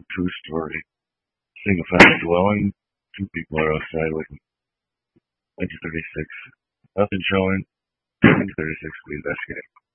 two-story, single-family dwelling. Two people are outside waiting. 1936. Nothing showing. 1936. We investigate.